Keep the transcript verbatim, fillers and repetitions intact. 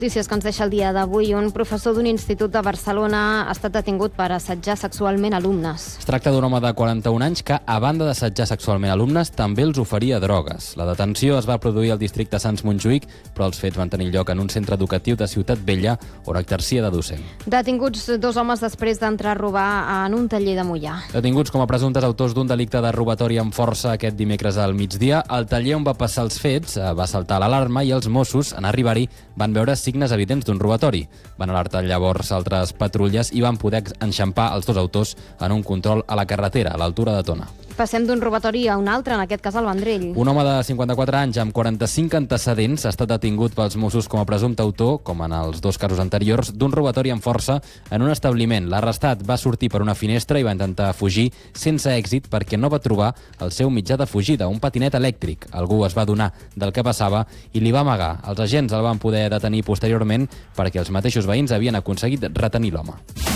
Notícies que ens deixa el dia d'avui. Un professor d'un institut de Barcelona ha estat detingut per assetjar sexualment alumnes. Es tracta d'un home de quaranta-un anys que, a banda d'assetjar sexualment alumnes, també els oferia drogues. La detenció es va produir al districte Sants-Montjuïc, però els fets van tenir lloc en un centre educatiu de Ciutat Vella, on exercia de docent. Detinguts dos homes després d'entrar a robar en un taller de Moià. Detinguts com a presumptes autors d'un delicte de robatori amb força aquest dimecres al migdia, el taller on va passar els fets va saltar l'alarma i els Mossos, en arribar-hi, van veure signes evidents d'un robatori. Van alertar llavors altres patrulles i van poder enxampar els dos autors en un control a la carretera, a l'altura de Tona. Passem d'un robatori a un altre, en aquest cas al Vendrell. Un home de cinquanta-quatre anys amb quaranta-cinc antecedents ha estat detingut pels Mossos com a presumpte autor, com en els dos casos anteriors, d'un robatori amb força en un establiment. L'arrestat va sortir per una finestra i va intentar fugir sense èxit perquè no va trobar el seu mitjà de fugida, un patinet elèctric. Algú es va adonar del que passava i li va amagar. Els agents el van poder detenir posteriorment perquè els mateixos veïns havien aconseguit retenir l'home.